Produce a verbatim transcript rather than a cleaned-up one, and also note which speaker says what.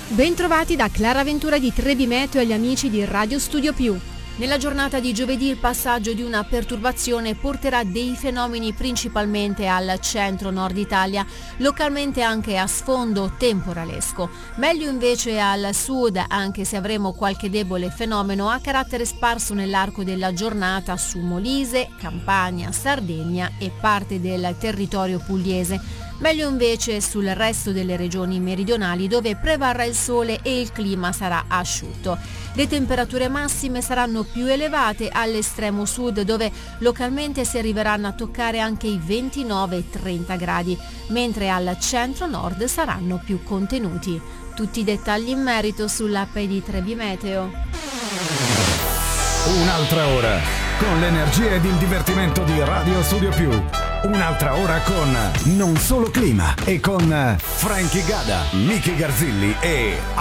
Speaker 1: Bentrovati da Clara Ventura di Trebi Meteo e agli amici di Radio Studio Più. Nella giornata di giovedì il passaggio di una perturbazione porterà dei fenomeni principalmente al centro-nord Italia, localmente anche a sfondo temporalesco. Meglio invece al sud, anche se avremo qualche debole fenomeno a carattere sparso nell'arco della giornata su Molise, Campania, Sardegna e parte del territorio pugliese. Meglio invece sul resto delle regioni meridionali dove prevarrà il sole e il clima sarà asciutto. Le temperature massime saranno più elevate all'estremo sud dove localmente si arriveranno a toccare anche i ventinove trenta gradi, mentre al centro-nord saranno più contenuti. Tutti i dettagli in merito sull'app di Trebi Meteo.
Speaker 2: Un'altra ora con l'energia ed il divertimento di Radio Studio Più. Un'altra ora con Non Solo Clima e con Frankie Gada, Miki Garzilli e